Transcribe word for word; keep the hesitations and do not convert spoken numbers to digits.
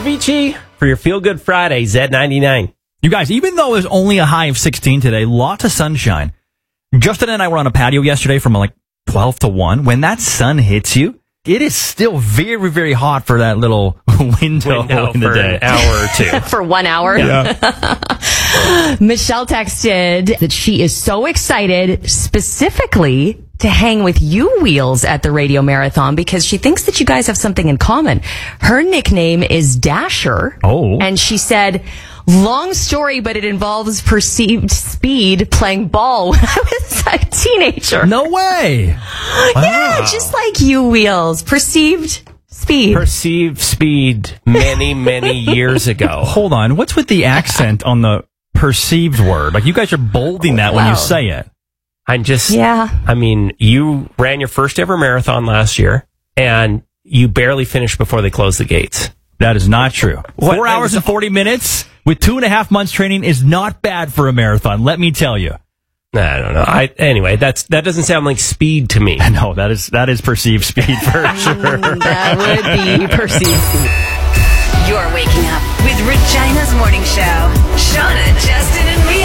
Avicii for your Feel Good Friday, Z ninety-nine. You guys, even though it's only a high of sixteen today, lots of sunshine. Justin and I were on a patio yesterday from like twelve to one. When that sun hits you, it is still very, very hot for that little window, Window in the for day. an hour or two. For one hour. Yeah. Michelle texted that she is so excited specifically to hang with you wheels at the radio marathon because she thinks that you guys have something in common. Her nickname is Dasher. Oh. And she said, long story, but it involves perceived speed playing ball when I was a teenager. No way. Yeah, just like you wheels. Perceived speed. Perceived speed many, many years ago. Hold on. What's with the accent on the perceived word? Like, you guys are bolding that when you Well. say it. I'm just, Yeah. I mean, you ran your first ever marathon last year, and you barely finished before they closed the gates. That is not true. What? Four hours and forty minutes with two and a half months training is not bad for a marathon, let me tell you. I don't know. I, anyway, that's that doesn't sound like speed to me. No, that is that is perceived speed for sure. That would be perceived speed. You're waking up with Regina's morning show. Shauna, Justin, and